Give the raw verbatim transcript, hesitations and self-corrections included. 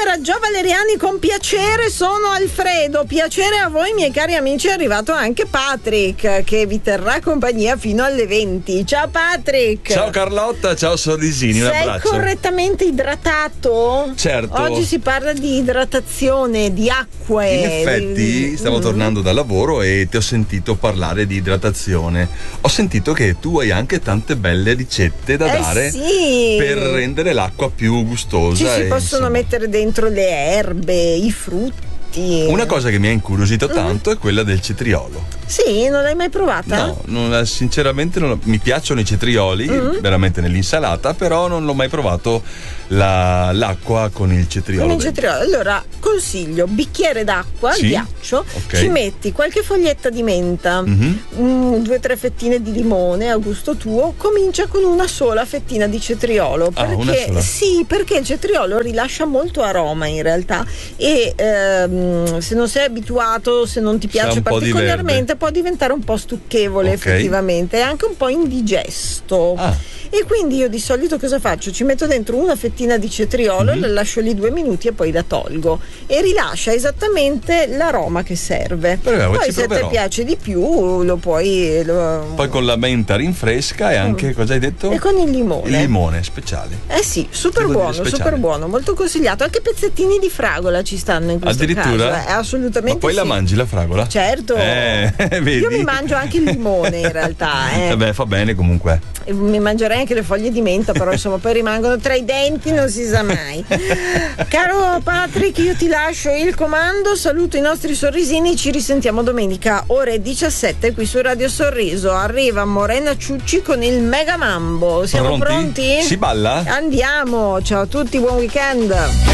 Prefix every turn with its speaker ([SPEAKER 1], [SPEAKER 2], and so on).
[SPEAKER 1] Allora, Gio Valeriani con piacere, sono Alfredo. Piacere a voi, miei cari amici. È arrivato anche Patrick, che vi terrà compagnia fino alle venti. Ciao Patrick.
[SPEAKER 2] Ciao Carlotta, ciao Sorrisini, un
[SPEAKER 1] Sei
[SPEAKER 2] abbraccio.
[SPEAKER 1] correttamente idratato?
[SPEAKER 2] Certo.
[SPEAKER 1] Oggi si parla di idratazione, di acque.
[SPEAKER 2] In effetti stavo
[SPEAKER 1] mm.
[SPEAKER 2] tornando dal lavoro e ti ho sentito parlare di idratazione. Ho sentito che tu hai anche tante belle ricette da
[SPEAKER 1] eh
[SPEAKER 2] dare
[SPEAKER 1] sì.
[SPEAKER 2] per rendere l'acqua più gustosa.
[SPEAKER 1] Ci si
[SPEAKER 2] e,
[SPEAKER 1] possono
[SPEAKER 2] insomma,
[SPEAKER 1] mettere dentro le erbe, i frutti.
[SPEAKER 2] Una cosa che mi ha incuriosito
[SPEAKER 1] Mm.
[SPEAKER 2] tanto è quella del cetriolo.
[SPEAKER 1] Sì, non l'hai mai provata?
[SPEAKER 2] No, non- sinceramente non, mi piacciono i cetrioli,
[SPEAKER 1] Mm.
[SPEAKER 2] veramente nell'insalata, però non l'ho mai provato la- l'acqua con il cetriolo.
[SPEAKER 1] Con il
[SPEAKER 2] dentro.
[SPEAKER 1] cetriolo. Allora, consiglio: bicchiere d'acqua,
[SPEAKER 2] Sì?
[SPEAKER 1] ghiaccio,
[SPEAKER 2] Ok.
[SPEAKER 1] ci metti qualche foglietta di menta,
[SPEAKER 2] Mhm.
[SPEAKER 1] mm, due o tre fettine di limone a gusto tuo. Comincia con una sola fettina di cetriolo.
[SPEAKER 2] Ah, una
[SPEAKER 1] Perché
[SPEAKER 2] sola?
[SPEAKER 1] sì, perché il cetriolo rilascia molto aroma in realtà. E ehm, se non sei abituato, se non ti
[SPEAKER 2] Sa
[SPEAKER 1] piace
[SPEAKER 2] un po' di
[SPEAKER 1] particolarmente, può diventare un po' stucchevole,
[SPEAKER 2] Ok.
[SPEAKER 1] effettivamente, e anche un po' indigesto.
[SPEAKER 2] Ah.
[SPEAKER 1] E quindi io di solito cosa faccio? Ci metto dentro una fettina di cetriolo,
[SPEAKER 2] Mhm.
[SPEAKER 1] la lascio lì due minuti e poi la tolgo, e rilascia esattamente l'aroma che serve.
[SPEAKER 2] Però,
[SPEAKER 1] Poi
[SPEAKER 2] ci
[SPEAKER 1] se ti
[SPEAKER 2] proverò.
[SPEAKER 1] piace di più lo puoi lo-
[SPEAKER 2] Poi con la menta rinfresca e anche, cosa hai detto?
[SPEAKER 1] e con il limone.
[SPEAKER 2] Il limone speciale.
[SPEAKER 1] Eh sì, super
[SPEAKER 2] Devo
[SPEAKER 1] buono,
[SPEAKER 2] dire speciale.
[SPEAKER 1] super buono, molto consigliato. Anche pezzettini di fragola ci stanno in questo
[SPEAKER 2] Addirittura?
[SPEAKER 1] caso. Eh, assolutamente.
[SPEAKER 2] Ma poi la
[SPEAKER 1] sì.
[SPEAKER 2] mangi la fragola?
[SPEAKER 1] Certo.
[SPEAKER 2] Eh, vedi?
[SPEAKER 1] Io mi mangio anche il limone in realtà. Eh.
[SPEAKER 2] Vabbè, fa bene comunque.
[SPEAKER 1] E mi mangerei anche le foglie di menta, però insomma poi rimangono tra i denti, non si sa mai. Caro Patrick, io ti lascio il comando, saluto i nostri sorrisini, ci risentiamo domenica ore diciassette qui su Radio Sorriso. Arriva Morena Ciucci con il Mega Mambo. Siamo
[SPEAKER 2] Pronti?
[SPEAKER 1] pronti?
[SPEAKER 2] Si balla?
[SPEAKER 1] Andiamo, ciao a tutti, buon weekend.